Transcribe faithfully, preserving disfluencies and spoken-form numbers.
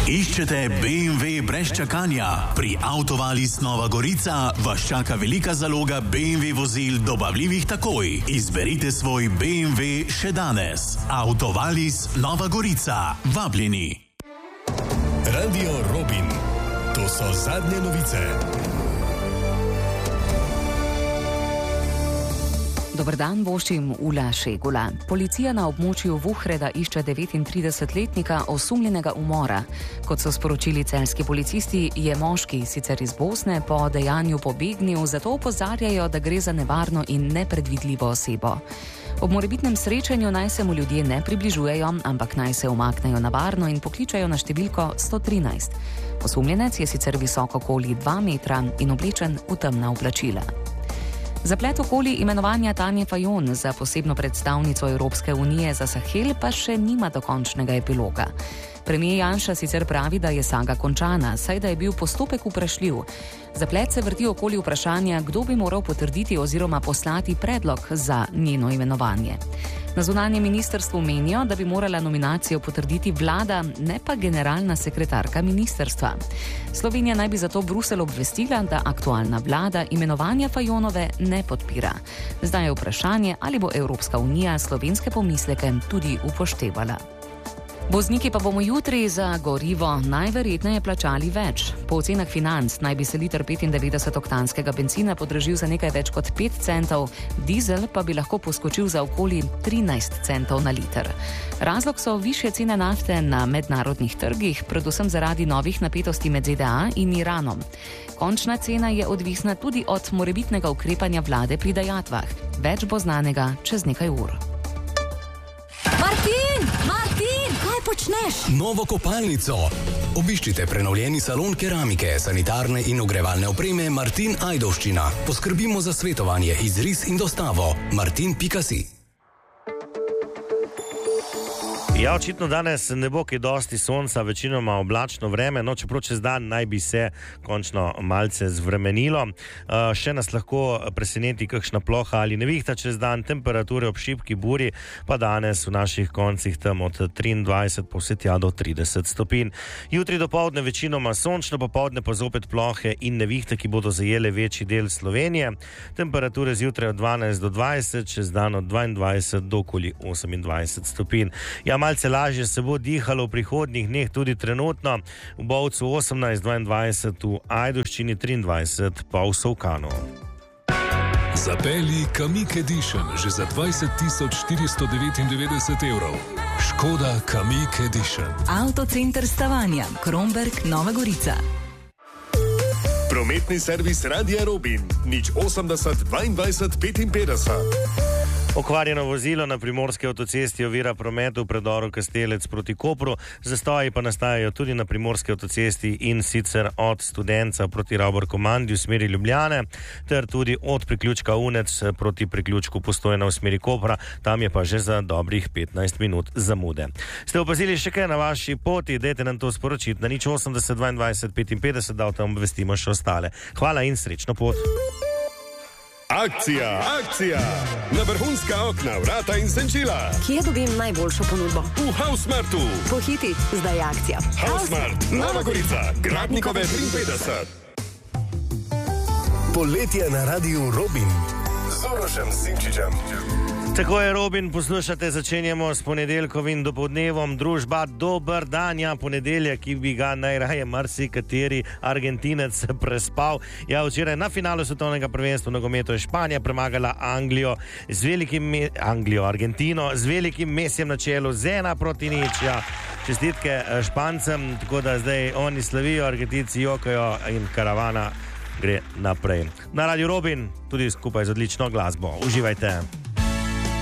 Iščete B M W brez čakanja? Pri Autovalis Nova Gorica vas čaka velika zaloga B M W vozil dobavljivih takoj. Izberite svoj B M W še danes. Autovalis Nova Gorica. Vabljeni. Radio Robin. To so zadnje novice. Dober dan, voščim Ula Šegula. Policija na območju Vuhreda išče devetintridesetletnika osumljenega umora. Kot so sporočili celjski policisti, je moški sicer iz Bosne po dejanju pobegnil, zato opozarjajo, da gre za nevarno in nepredvidljivo osebo. Ob morebitnem srečanju naj se mu ljudje ne približujejo, ampak naj se umaknejo na varno in pokličajo na številko sto trinajst. Osumljenec je sicer visok okoli dva metra in oblečen v temna oblačila. Zaplet okoli imenovanja Tanje Fajon za posebno predstavnico Evropske unije za Sahel pa še nima dokončnega epiloga. Premier Janša sicer pravi, da je saga končana, saj da je bil postopek vprašljiv. Zaplet se vrti okoli vprašanja, kdo bi moral potrditi oziroma poslati predlog za njeno imenovanje. Na zunanjem ministrstvu menijo, da bi morala nominacijo potrditi vlada, ne pa generalna sekretarka ministrstva. Slovenija naj bi zato Bruselj obvestila, da aktualna vlada imenovanja Fajonove ne podpira. Zdaj je vprašanje, ali bo Evropska unija slovenske pomisleke tudi upoštevala. Vozniki pa bomo jutri za gorivo najverjetneje plačali več. Po ocenah Financ naj bi se liter petindevetdesetoktanskega bencina podražil za nekaj več kot pet centov, dizel pa bi lahko poskočil za okoli trinajst centov na liter. Razlog so višje cene nafte na mednarodnih trgih, predvsem zaradi novih napetosti med Z D A in Iranom. Končna cena je odvisna tudi od morebitnega ukrepanja vlade pri dajatvah. Več bo znanega čez nekaj ur. Martin! Martin! Kaj počneš? Novo kopalnico. Obiščite prenovljeni salon keramike, sanitarne in ogrevalne opreme Martin Ajdovščina. Poskrbimo za svetovanje, izris in dostavo. martin pika si. Ja, očitno danes ne bo kaj dosti sonca, večinoma oblačno vreme, no čeprav čez dan naj bi se končno malce zvremenilo. Uh, še nas lahko preseneti kakšna ploha ali nevihta čez dan, temperature ob šibki buri pa danes v naših koncih tam od triindvajset pa vse tja do trideset stopinj. Jutri dopoldne večinoma sončno, popoldne pa zopet plohe in nevihte, ki bodo zajele večji del Slovenije. Temperature zjutraj od dvanajst do dvajset, čez dan od dvaindvajset do okoli osemindvajset stopinj. Ja, malce lažje se bo dihalo v prihodnjih dneh tudi trenutno. V Bovcu osemnajst, dvaindvajset, v Ajdovščini triindvajset, pa v Solkanu. Zapelji Kamiq Edition že za dvajset tisoč štiristo devetindevetdeset evrov. Škoda Kamiq Edition. Avtocenter Stavanja, Kromberk, Nova Gorica. Prometni servis Radia Robin. nič osemdeset, dvaindvajset, petinpetdeset. Okvarjeno vozilo na primorski avtocesti ovira promet v predoru Kastelec proti Kopru, zastoji pa nastajajo tudi na primorski avtocesti in sicer od Studenca proti Ravbor-Komandi v smeri Ljubljane, ter tudi od priključka Unec proti priključku Postojna v smeri Kopra, tam je pa že za dobrih petnajst minut zamude. Ste opazili še kaj na vaši poti? Dajte nam to sporočiti na nič osemdeset, dvaindvajset, petinpetdeset, da tam obvestimo še ostale. Hvala in srečno pot! Akcija, akcija! Na vrhunska okna, vrata in senčila. Kje dobim najboljšo ponudbo? V Hausmartu. Pohiti, zdaj je akcija. Hausmart, Nova Gorica, Gradnikove triinpetdeset. Poletje na Radiu Robin. Z Urošem Simčičem. Tako je, Robin, poslušate, začenjamo s ponedeljkovim dopoldnevom. Družba, dober dan, ja, ponedeljek, ki bi ga najraje marsikateri Argentinec prespal. Ja, včeraj na finalu svetovnega prvenstva v nogometu je Španija premagala Anglijo z velikim me- Anglijo, Argentino z velikim Mesijem na čelu, z ena proti nič. Ja, čestitke Špancem, tako da zdaj oni slavijo, Argentinci jokajo in karavana gre naprej. Na Radiu Robin, tudi skupaj z odlično glasbo. Uživajte.